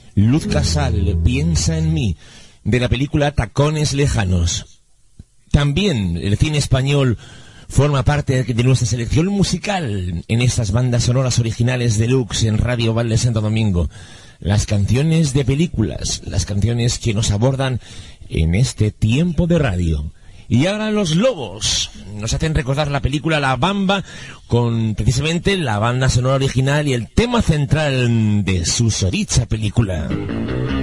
Luz Casal, Piensa en mí, de la película Tacones lejanos. También el cine español forma parte de nuestra selección musical en estas bandas sonoras originales deluxe en Radio Val de Santo Domingo. Las canciones de películas, las canciones que nos abordan en este tiempo de radio. Y ahora Los Lobos nos hacen recordar la película La Bamba con precisamente la banda sonora original y el tema central de su soricha película.